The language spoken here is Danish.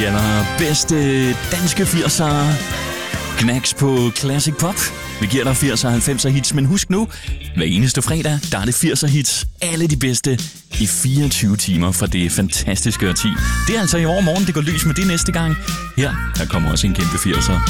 allerbedste danske 80'ere. Knacks på Classic Pop. Vi giver dig 80'er og 90'er hits, men husk nu, hver eneste fredag, der er det 80'er hits. Alle de bedste i 24 timer fra det fantastiske årti. Det er altså i overmorgen, det går lys med det næste gang. Her kommer også en kæmpe 80'er.